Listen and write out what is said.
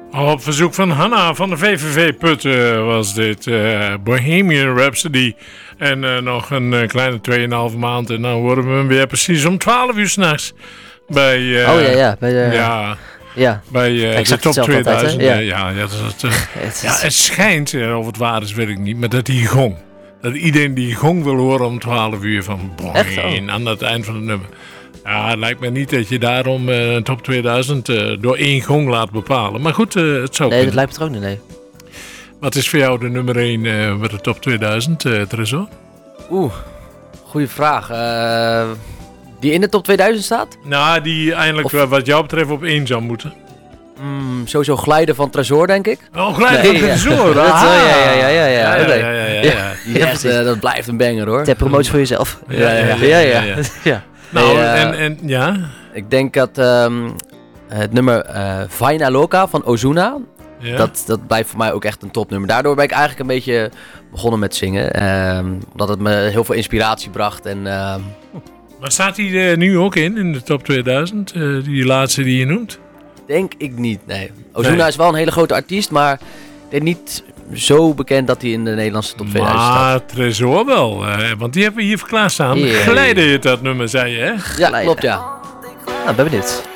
Op verzoek van Hanna van de VVV Putten was dit Bohemian Rhapsody. En nog een kleine 2,5 maand en dan worden we hem weer precies om 12 uur 's nachts. Bij, Bij de... Ja, bij de top 2000. Altijd, het schijnt, of het waar is weet ik niet, maar dat die gong. Dat iedereen die gong wil horen om 12 uur van boing, aan het eind van het nummer. Ja, het lijkt me niet dat je daarom top 2000 door één gong laat bepalen. Maar goed, het zou Nee, dat lijkt me er ook niet, nee. Wat is voor jou de nummer 1 met de top 2000, Tresor? Goeie vraag. Die in de top 2000 staat? Nou, die eindelijk wat jou betreft op 1 zou moeten. Sowieso Glijden van Tresor, denk ik. Oh, Glijden van Tresor. Ja. Dat blijft een banger, hoor. Ter promotie voor jezelf. Ja. Nou, nee, ik denk dat het nummer Vaina Loca van Ozuna, dat blijft voor mij ook echt een topnummer. Daardoor ben ik eigenlijk een beetje begonnen met zingen. Omdat het me heel veel inspiratie bracht. Maar staat hij er nu ook in de top 2000? Die laatste die je noemt? Denk ik niet, nee. Ozuna is wel een hele grote artiest, maar ik denk niet zo bekend dat hij in de Nederlandse top 2000 staat. Maar Tresor wel, want die hebben we hier klaarstaan. Glijden heet dat nummer, zei je, hè? Ja, klopt, ja. Nou, ben benieuwd.